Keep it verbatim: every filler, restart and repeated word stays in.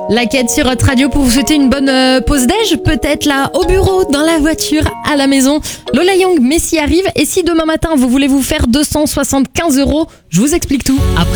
La quête sur Hot Radio pour vous souhaiter une bonne euh, pause déj, peut-être là au bureau, dans la voiture, à la maison. Lola Young, Messi arrive, et si demain matin vous voulez vous faire deux cent soixante-quinze euros, je vous explique tout après.